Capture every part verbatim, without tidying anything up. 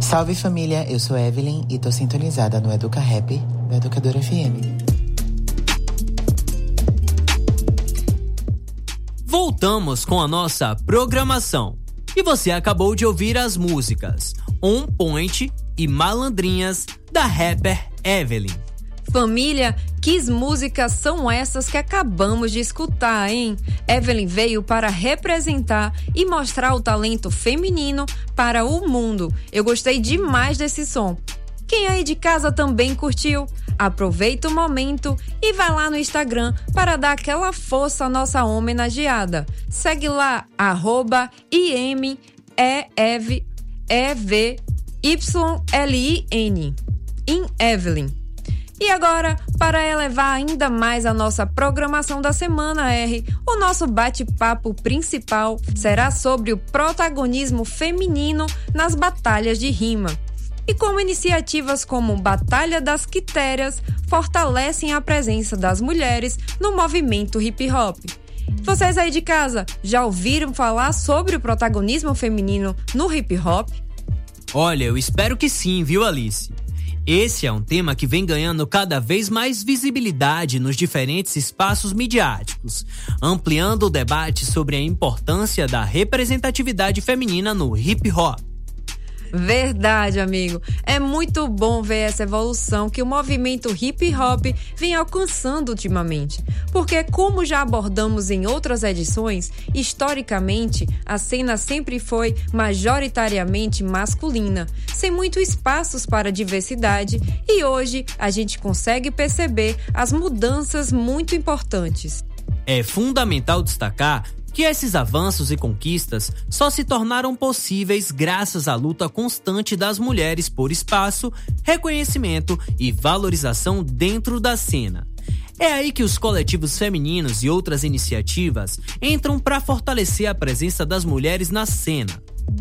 Salve família, eu sou Evelyn e tô sintonizada no Educa Rap da Educadora F M. Voltamos com a nossa programação. E você acabou de ouvir as músicas On Point e Malandrinhas da rapper Evelyn. Família, que músicas são essas que acabamos de escutar, hein? Evelyn veio para representar e mostrar o talento feminino para o mundo. Eu gostei demais desse som. Quem aí de casa também curtiu? Aproveita o momento e vai lá no Instagram para dar aquela força à nossa homenageada. Segue lá, arroba I M E V Y L I N, em Evelyn. E agora, para elevar ainda mais a nossa programação da Semana R, o nosso bate-papo principal será sobre o protagonismo feminino nas batalhas de rima. E como iniciativas como Batalha das Quitérias fortalecem a presença das mulheres no movimento hip-hop. Vocês aí de casa, já ouviram falar sobre o protagonismo feminino no hip-hop? Olha, eu espero que sim, viu, Alice? Esse é um tema que vem ganhando cada vez mais visibilidade nos diferentes espaços midiáticos, ampliando o debate sobre a importância da representatividade feminina no hip-hop. Verdade, amigo. É muito bom ver essa evolução que o movimento hip-hop vem alcançando ultimamente. Porque, como já abordamos em outras edições, historicamente, a cena sempre foi majoritariamente masculina, sem muito espaços para diversidade, e hoje a gente consegue perceber as mudanças muito importantes. É fundamental destacar que esses avanços e conquistas só se tornaram possíveis graças à luta constante das mulheres por espaço, reconhecimento e valorização dentro da cena. É aí que os coletivos femininos e outras iniciativas entram para fortalecer a presença das mulheres na cena.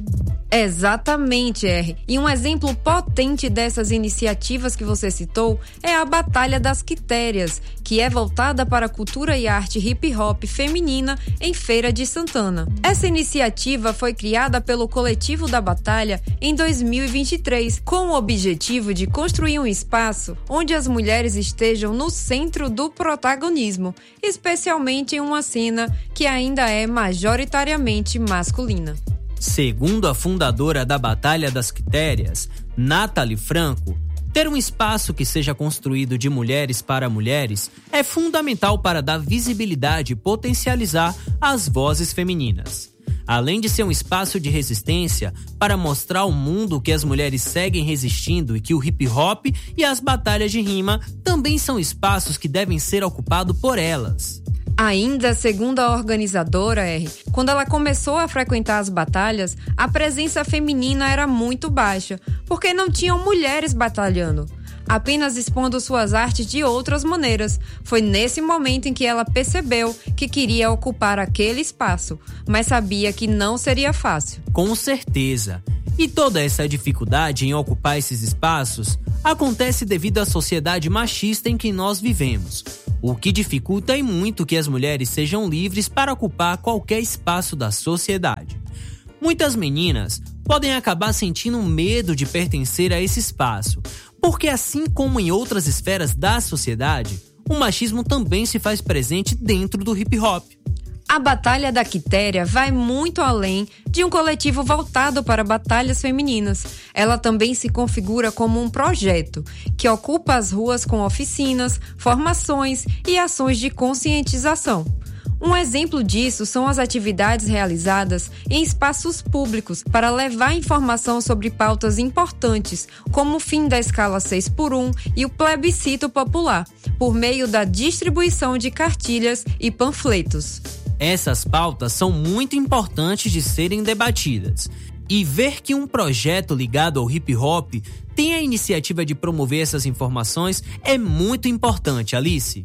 Exatamente, R. E um exemplo potente dessas iniciativas que você citou é a Batalha das Quitérias, que é voltada para a cultura e arte hip-hop feminina em Feira de Santana. Essa iniciativa foi criada pelo Coletivo da Batalha em dois mil e vinte e três, com o objetivo de construir um espaço onde as mulheres estejam no centro do protagonismo, especialmente em uma cena que ainda é majoritariamente masculina. Segundo a fundadora da Batalha das Quitérias, Nathalie Franco, ter um espaço que seja construído de mulheres para mulheres é fundamental para dar visibilidade e potencializar as vozes femininas. Além de ser um espaço de resistência para mostrar ao mundo que as mulheres seguem resistindo e que o hip-hop e as batalhas de rima também são espaços que devem ser ocupados por elas. Ainda segundo a organizadora, R, quando ela começou a frequentar as batalhas, a presença feminina era muito baixa, porque não tinham mulheres batalhando, apenas expondo suas artes de outras maneiras. Foi nesse momento em que ela percebeu que queria ocupar aquele espaço, mas sabia que não seria fácil. Com certeza. E toda essa dificuldade em ocupar esses espaços acontece devido à sociedade machista em que nós vivemos, o que dificulta e muito que as mulheres sejam livres para ocupar qualquer espaço da sociedade. Muitas meninas podem acabar sentindo medo de pertencer a esse espaço, porque assim como em outras esferas da sociedade, o machismo também se faz presente dentro do hip-hop. A Batalha da Quitéria vai muito além de um coletivo voltado para batalhas femininas. Ela também se configura como um projeto que ocupa as ruas com oficinas, formações e ações de conscientização. Um exemplo disso são as atividades realizadas em espaços públicos para levar informação sobre pautas importantes, como o fim da escala seis por um e o plebiscito popular, por meio da distribuição de cartilhas e panfletos. Essas pautas são muito importantes de serem debatidas. E ver que um projeto ligado ao hip-hop tem a iniciativa de promover essas informações é muito importante, Alice.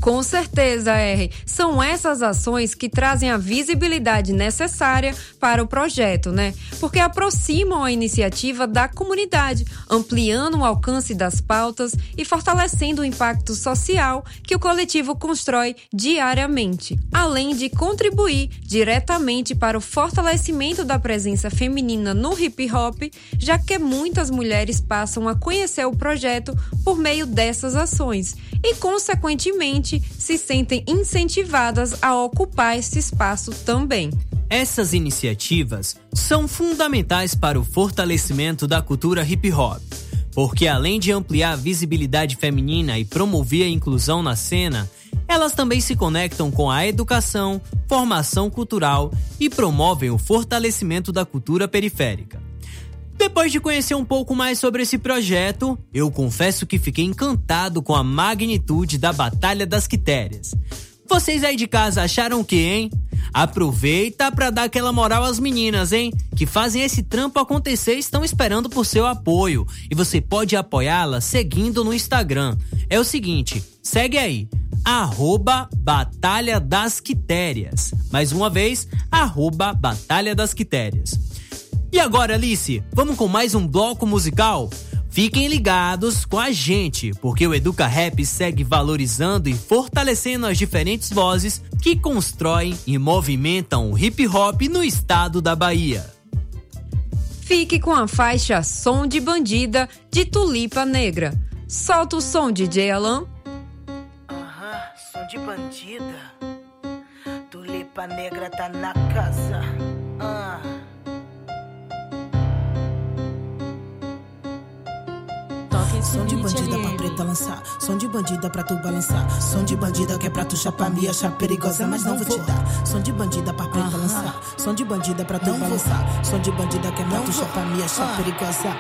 Com certeza, R. São essas ações que trazem a visibilidade necessária para o projeto, né? Porque aproximam a iniciativa da comunidade, ampliando o alcance das pautas e fortalecendo o impacto social que o coletivo constrói diariamente, além de contribuir diretamente para o fortalecimento da presença feminina no hip hop, já que muitas mulheres passam a conhecer o projeto por meio dessas ações e, consequentemente, se sentem incentivadas a ocupar esse espaço também. Essas iniciativas são fundamentais para o fortalecimento da cultura hip hop, porque além de ampliar a visibilidade feminina e promover a inclusão na cena, elas também se conectam com a educação, formação cultural e promovem o fortalecimento da cultura periférica. Depois de conhecer um pouco mais sobre esse projeto, eu confesso que fiquei encantado com a magnitude da Batalha das Quitérias. Vocês aí de casa acharam o quê, hein? Aproveita pra dar aquela moral às meninas, hein? Que fazem esse trampo acontecer e estão esperando por seu apoio. E você pode apoiá-las seguindo no Instagram. É o seguinte, segue aí, arroba Batalha das Quitérias. Mais uma vez, arroba Batalha das Quitérias. E agora, Alice, vamos com mais um bloco musical? Fiquem ligados com a gente, porque o Educa Rap segue valorizando e fortalecendo as diferentes vozes que constroem e movimentam o hip hop no estado da Bahia. Fique com a faixa Som de Bandida, de Tulipa Negra. Solta o som, D J Alan. Aham, som de bandida. Tulipa Negra tá na casa. Ah. Som de bandida pra preta lançar, som de bandida pra tu balançar, som de bandida que é pra tu chapar, me achar perigosa, mas não vou te dar. Som de bandida pra preta lançar, som de bandida pra tu balançar, som de bandida que é pra tu chapar, me achar perigosa.